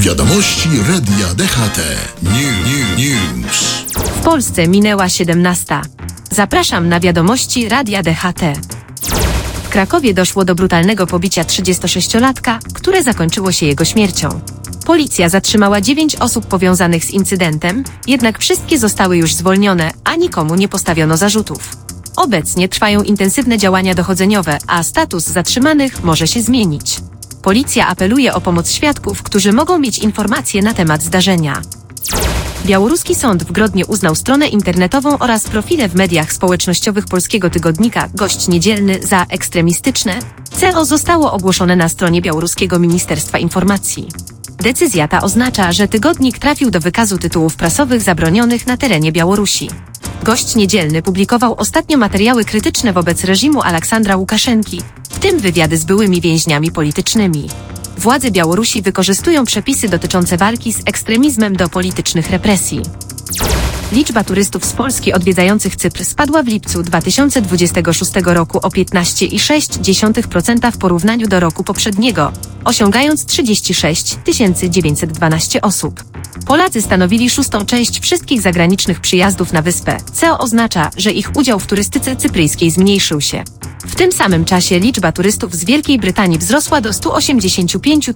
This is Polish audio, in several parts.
Wiadomości Radia DHT. News. W Polsce minęła 17. Zapraszam na wiadomości Radia DHT. W Krakowie doszło do brutalnego pobicia 36-latka, które zakończyło się jego śmiercią. Policja zatrzymała 9 osób powiązanych z incydentem, jednak wszystkie zostały już zwolnione, a nikomu nie postawiono zarzutów. Obecnie trwają intensywne działania dochodzeniowe, a status zatrzymanych może się zmienić. Policja apeluje o pomoc świadków, którzy mogą mieć informacje na temat zdarzenia. Białoruski sąd w Grodnie uznał stronę internetową oraz profile w mediach społecznościowych polskiego tygodnika Gość Niedzielny za ekstremistyczne. CO zostało ogłoszone na stronie białoruskiego Ministerstwa Informacji. Decyzja ta oznacza, że tygodnik trafił do wykazu tytułów prasowych zabronionych na terenie Białorusi. Gość Niedzielny publikował ostatnio materiały krytyczne wobec reżimu Aleksandra Łukaszenki, w tym wywiady z byłymi więźniami politycznymi. Władze Białorusi wykorzystują przepisy dotyczące walki z ekstremizmem do politycznych represji. Liczba turystów z Polski odwiedzających Cypr spadła w lipcu 2026 roku o 15,6% w porównaniu do roku poprzedniego, osiągając 36 912 osób. Polacy stanowili 1/6 część wszystkich zagranicznych przyjazdów na wyspę, co oznacza, że ich udział w turystyce cypryjskiej zmniejszył się. W tym samym czasie liczba turystów z Wielkiej Brytanii wzrosła do 185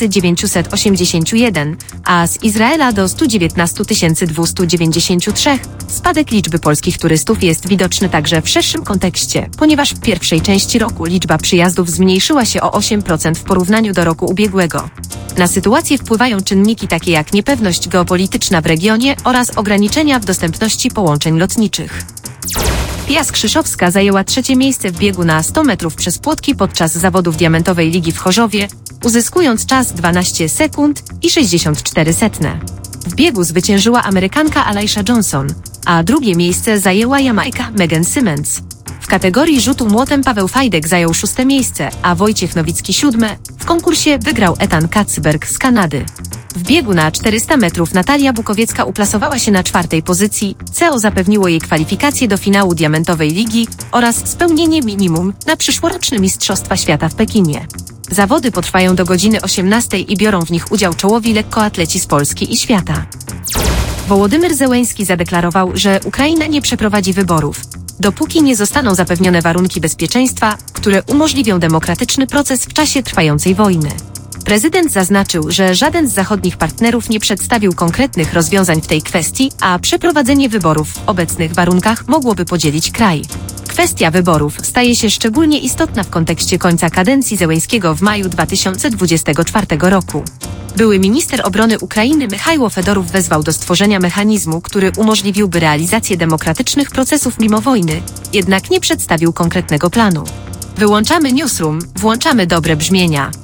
981, a z Izraela do 119 293. Spadek liczby polskich turystów jest widoczny także w szerszym kontekście, ponieważ w pierwszej części roku liczba przyjazdów zmniejszyła się o 8% w porównaniu do roku ubiegłego. Na sytuację wpływają czynniki takie jak niepewność geopolityczna w regionie oraz ograniczenia w dostępności połączeń lotniczych. Pia Skrzyszowska zajęła 3. miejsce w biegu na 100 metrów przez płotki podczas zawodów Diamentowej Ligi w Chorzowie, uzyskując czas 12 sekund i 64 setne. W biegu zwyciężyła Amerykanka Alisha Johnson, a 2. miejsce zajęła Jamajka Megan Simmons. W kategorii rzutu młotem Paweł Fajdek zajął 6. miejsce, a Wojciech Nowicki 7. W konkursie wygrał Ethan Katzberg z Kanady. W biegu na 400 metrów Natalia Bukowiecka uplasowała się na 4. pozycji, co zapewniło jej kwalifikację do finału Diamentowej Ligi oraz spełnienie minimum na przyszłoroczne Mistrzostwa Świata w Pekinie. Zawody potrwają do godziny 18 i biorą w nich udział czołowi lekkoatleci z Polski i świata. Wołodymyr Zełenski zadeklarował, że Ukraina nie przeprowadzi wyborów, dopóki nie zostaną zapewnione warunki bezpieczeństwa, które umożliwią demokratyczny proces w czasie trwającej wojny. Prezydent zaznaczył, że żaden z zachodnich partnerów nie przedstawił konkretnych rozwiązań w tej kwestii, a przeprowadzenie wyborów w obecnych warunkach mogłoby podzielić kraj. Kwestia wyborów staje się szczególnie istotna w kontekście końca kadencji Zełenskiego w maju 2024 roku. Były minister obrony Ukrainy Michajło Fedorow wezwał do stworzenia mechanizmu, który umożliwiłby realizację demokratycznych procesów mimo wojny, jednak nie przedstawił konkretnego planu. Wyłączamy newsroom, włączamy dobre brzmienia.